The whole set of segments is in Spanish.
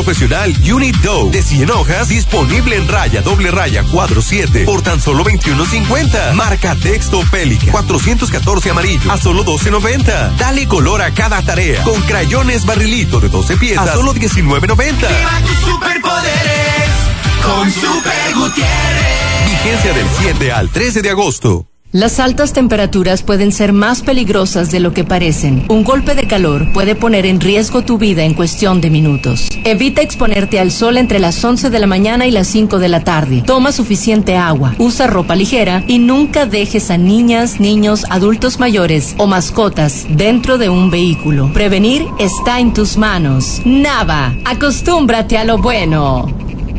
profesional Unit Dough de 100 hojas disponible en raya, doble raya, cuadro 7 por tan solo $21.50. Marca Texto Pélica 414 amarillo a solo $12.90. Dale color a cada tarea con crayones Barrilito de 12 piezas a solo $19.90. Lleva tus superpoderes con Super Gutiérrez. Vigencia del 7 al 13 de agosto. Las altas temperaturas pueden ser más peligrosas de lo que parecen. Un golpe de calor puede poner en riesgo tu vida en cuestión de minutos. Evita exponerte al sol entre las 11 de la mañana y las 5 de la tarde. Toma suficiente agua, usa ropa ligera y nunca dejes a niñas, niños, adultos mayores o mascotas dentro de un vehículo. Prevenir está en tus manos. Nava, acostúmbrate a lo bueno.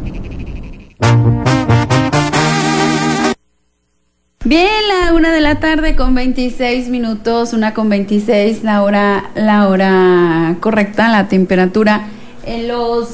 Bien, la 1:26 p.m, 1:26, la hora correcta, la temperatura en los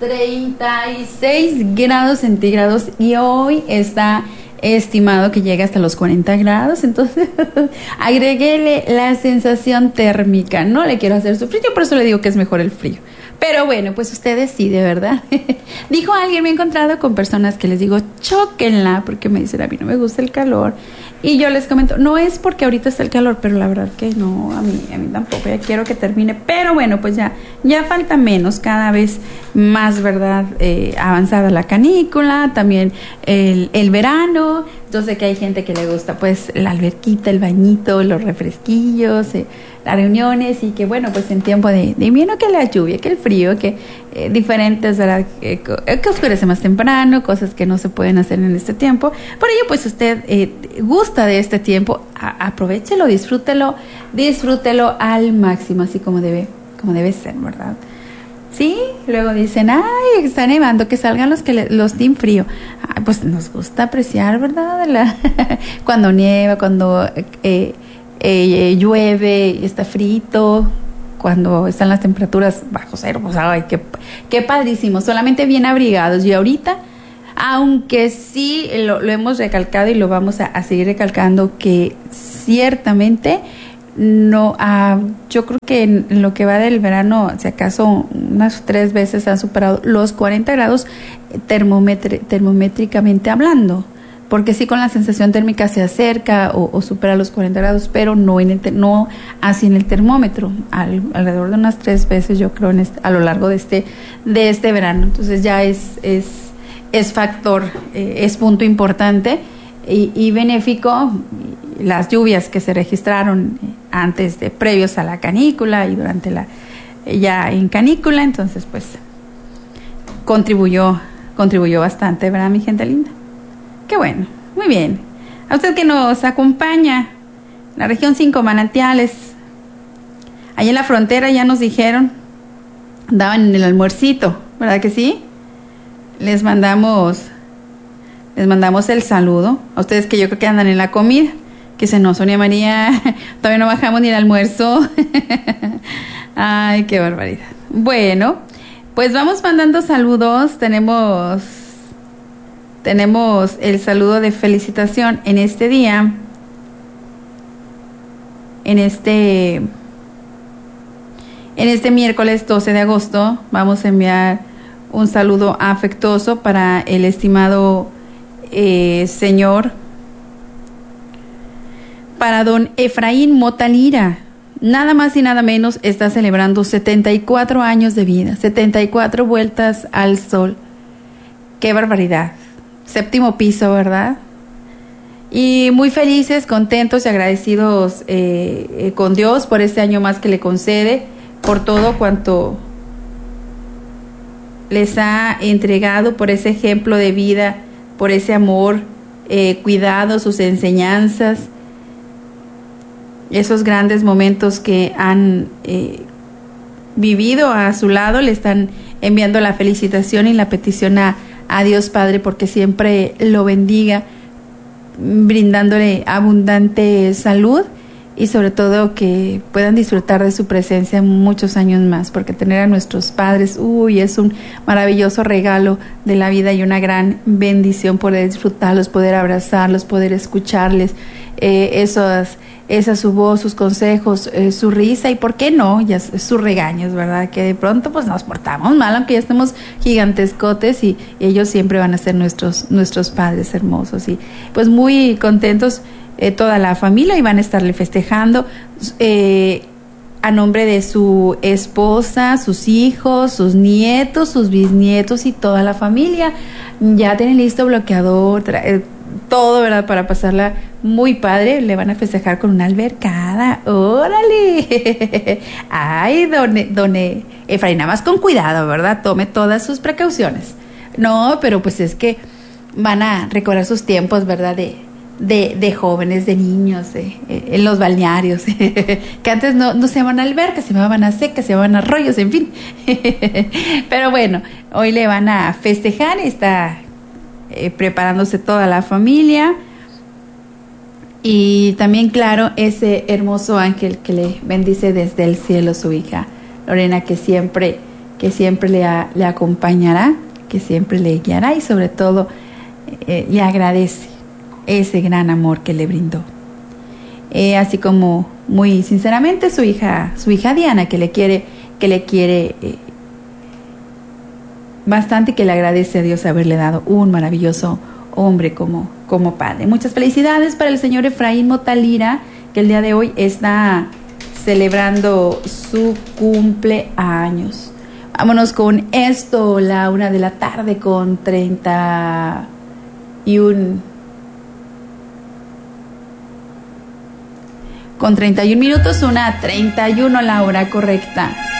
36 grados centígrados y hoy está estimado que llegue hasta los 40 grados, entonces agréguele la sensación térmica, no le quiero hacer sufrir, yo por eso le digo que es mejor el frío. Pero bueno, pues usted decide, ¿verdad? Dijo alguien, me he encontrado con personas que les digo, chóquenla, porque me dicen, a mí no me gusta el calor. Y yo les comento, no es porque ahorita está el calor, pero la verdad que no, a mí tampoco, ya quiero que termine. Pero bueno, pues ya falta menos, cada vez más, ¿verdad? Avanzada la canícula, también el verano. Yo sé que hay gente que le gusta, pues, la alberquita, el bañito, los refresquillos, las reuniones, y que bueno, pues en tiempo de invierno, que la lluvia, que el frío, que diferentes, ¿verdad? Que oscurece más temprano, cosas que no se pueden hacer en este tiempo. Por ello, pues usted gusta de este tiempo, aprovéchelo, disfrútelo al máximo, así como debe ser, ¿verdad? Sí, luego dicen, ay, está nevando, que salgan los team frío. Ay, pues nos gusta apreciar, ¿verdad? Cuando nieva, cuando llueve, está frito, cuando están las temperaturas bajo cero, pues ay, qué padrísimo, solamente bien abrigados. Y ahorita, aunque sí lo hemos recalcado y lo vamos a seguir recalcando, que ciertamente no, yo creo que en lo que va del verano, si acaso unas 3 veces han superado los 40 grados termométricamente hablando, porque sí, con la sensación térmica se acerca o supera los 40 grados, pero no así en el termómetro, alrededor de unas 3 veces, yo creo, a lo largo de este verano. Entonces ya es factor, es punto importante y benéfico. Las lluvias que se registraron previos a la canícula y durante ya en canícula, entonces pues contribuyó bastante, ¿verdad, mi gente linda? Qué bueno, muy bien. A usted que nos acompaña, la región 5 Manantiales, ahí en la frontera ya nos dijeron, daban en el almuercito, ¿verdad que sí? Les mandamos el saludo a ustedes que yo creo que andan en la comida, que se nos, Sonia María, todavía no bajamos ni el almuerzo. Ay, qué barbaridad. Bueno, pues vamos mandando saludos. Tenemos el saludo de felicitación en este día, en este miércoles 12 de agosto. Vamos a enviar un saludo afectuoso para el estimado señor, para don Efraín Mota Lira. Nada más y nada menos, está celebrando 74 años de vida, 74 vueltas al sol. ¡Qué barbaridad! 7º piso, ¿verdad? Y muy felices, contentos y agradecidos con Dios por este año más que le concede, por todo cuanto les ha entregado, por ese ejemplo de vida, por ese amor, cuidado, sus enseñanzas, esos grandes momentos que han vivido a su lado. Le están enviando la felicitación y la petición a Dios Padre, porque siempre lo bendiga, brindándole abundante salud y sobre todo que puedan disfrutar de su presencia muchos años más, porque tener a nuestros padres, es un maravilloso regalo de la vida y una gran bendición poder disfrutarlos, poder abrazarlos, poder escucharles, esa su voz, sus consejos, su risa y por qué no, ya sus regaños, ¿verdad? Que de pronto pues nos portamos mal, aunque ya estemos gigantescotes y ellos siempre van a ser nuestros padres hermosos y pues muy contentos toda la familia y van a estarle festejando a nombre de su esposa, sus hijos, sus nietos, sus bisnietos y toda la familia. Ya tienen listo bloqueador, todo, ¿verdad? Para pasarla muy padre. Le van a festejar con una albercada. ¡Órale! Ay, don Efraín, nada más con cuidado, ¿verdad? Tome todas sus precauciones. No, pero pues es que van a recordar sus tiempos, ¿verdad? De jóvenes, de niños, en los balnearios, que antes no se llamaban albercas, se llamaban a secas, se llamaban arroyos, en fin. Pero bueno, hoy le van a festejar, está preparándose toda la familia y también, claro, ese hermoso ángel que le bendice desde el cielo su hija Lorena, que siempre le acompañará, que siempre le guiará y sobre todo le agradece ese gran amor que le brindó, así como muy sinceramente su hija Diana, que le quiere bastante, que le agradece a Dios haberle dado un maravilloso hombre como padre. Muchas felicidades para el señor Efraín Motalira, que el día de hoy está celebrando su cumpleaños. Vámonos con esto, la 1:00 p.m. con 31 minutos, 1:31 la hora correcta.